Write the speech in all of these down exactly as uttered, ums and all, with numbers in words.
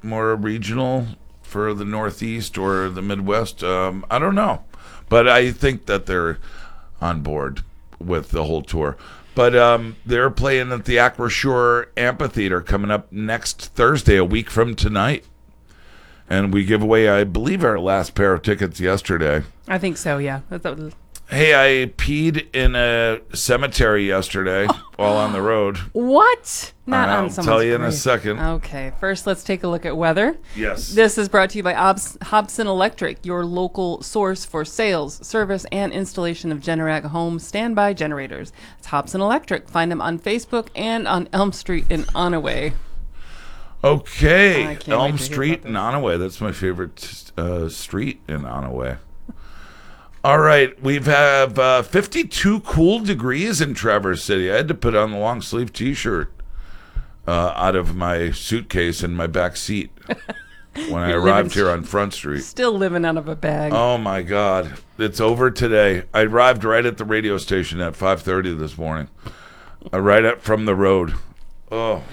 more regional for the Northeast or the Midwest. Um, I don't know. But I think that they're on board with the whole tour. But um, they're playing at the Acroshore Amphitheater coming up next Thursday, a week from tonight. And we give away, I believe, our last pair of tickets yesterday. I think so, yeah. That's a- Hey, I peed in a cemetery yesterday while on the road. What? Not I'll on someone's tell you in a grave. second. Okay, first let's take a look at weather. Yes. This is brought to you by Obs- Hobson Electric, your local source for sales, service, and installation of Generac home standby generators. It's Hobson Electric. Find them on Facebook and on Elm Street in Onaway. Okay, I can't wait Elm to hear Street about in this. Onaway. That's my favorite uh, street in Onaway. All right, we've have uh, fifty-two cool degrees in Traverse City. I had to put on the long sleeve T-shirt uh, out of my suitcase in my back seat when I You're arrived living- here on Front Street. Still living out of a bag. Oh my God, it's over today. I arrived right at the radio station at five thirty this morning. Uh, right up from the road. Oh.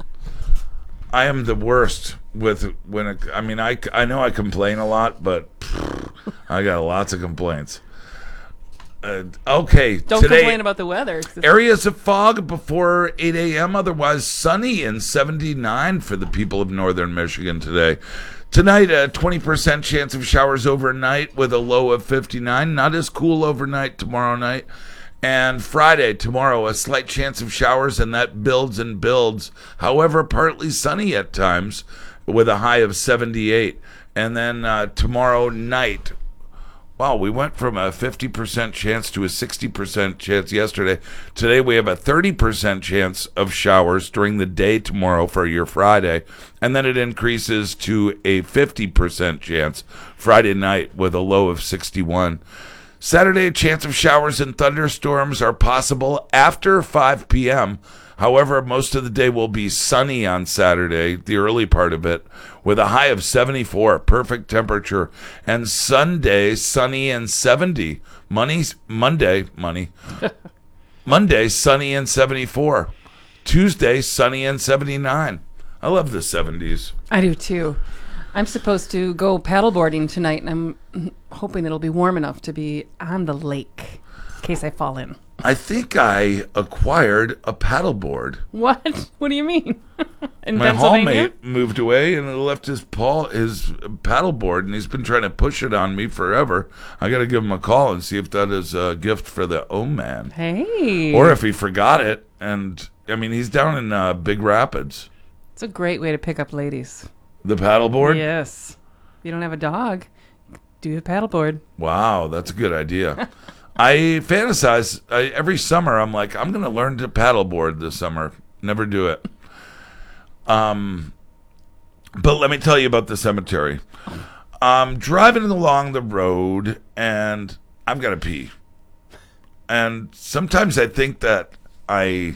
I am the worst with when it, I mean I, I know I complain a lot, but pfft, I got lots of complaints. Uh, okay, Don't today complain about the weather. areas of fog before eight a.m. Otherwise sunny and seventy-nine for the people of northern Michigan today. Tonight, a twenty percent chance of showers overnight with a low of fifty-nine. Not as cool overnight tomorrow night. And Friday, tomorrow, a slight chance of showers, and that builds and builds. However, partly sunny at times with a high of seventy-eight. And then uh, tomorrow night, wow, we went from a fifty percent chance to a sixty percent chance yesterday. Today we have a thirty percent chance of showers during the day tomorrow for your Friday. And then it increases to a fifty percent chance Friday night with a low of sixty-one. Saturday, a chance of showers and thunderstorms are possible after five p.m. However, most of the day will be sunny on Saturday, the early part of it, with a high of seventy-four, perfect temperature. And Sunday, sunny and seventy. Money, Monday, money. Monday, sunny and seventy-four. Tuesday, sunny and seventy-nine. I love the seventies. I do too. I'm supposed to go paddleboarding tonight, and I'm hoping it'll be warm enough to be on the lake in case I fall in. I think I acquired a paddleboard. What? What do you mean? In My Pennsylvania? hallmate moved away and left his paw, his paddleboard, and he's been trying to push it on me forever. I got to give him a call and see if that is a gift for the O man, Hey. or if he forgot it. And I mean, he's down in uh, Big Rapids. It's a great way to pick up ladies. The paddleboard. Yes. If you don't have a dog, do the paddleboard. Wow, that's a good idea. I fantasize I, every summer. I'm like, I'm going to learn to paddleboard this summer. Never do it. Um, but let me tell you about the cemetery. I'm driving along the road, and I've got to pee. And sometimes I think that I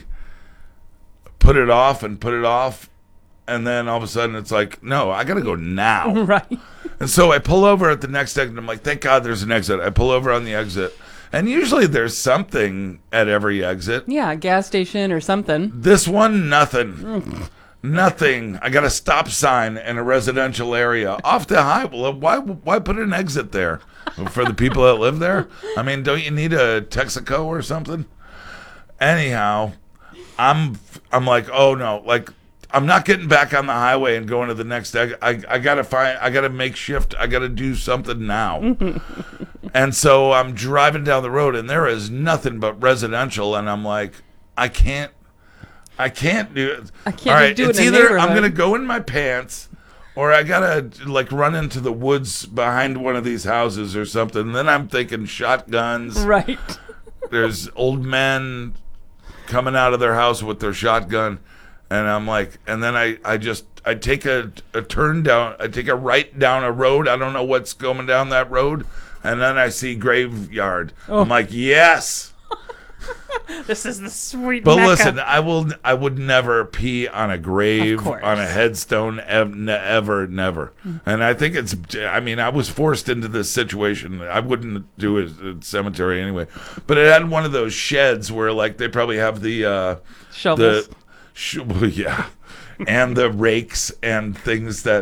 put it off and put it off, and then all of a sudden it's like, no, I got to go now. Right. And so I pull over at the next exit. I'm like, thank God there's an exit. I pull over on the exit. And usually there's something at every exit. Yeah, a gas station or something. This one, nothing. Nothing. I got a stop sign in a residential area off the highway. Well, why, why put an exit there? For the people that live there? I mean, don't you need a Texaco or something? Anyhow, I'm I'm like, oh no, like, I'm not getting back on the highway and going to the next exit. I, I gotta find, I gotta make shift. I gotta do something now. And so I'm driving down the road, and there is nothing but residential, and I'm like, I can't, I can't do it. I can't All right, do it it's in a either I'm neighborhood. gonna go in my pants, or I gotta like run into the woods behind one of these houses or something. And then I'm thinking shotguns. Right. There's old men coming out of their house with their shotgun, and I'm like, and then I, I just, I take a, a turn down, I take a right down a road. I don't know what's going down that road, and then I see graveyard. Oh. I'm like, yes. This is the sweet But Mecca. listen, I will, I would never pee on a grave, Of course. on a headstone, ev- ne- ever, never. And I think it's, I mean, I was forced into this situation. I wouldn't do a, a cemetery anyway. But it had one of those sheds where, like, they probably have the, uh, Shovels. the, sh- well, yeah, and the rakes and things that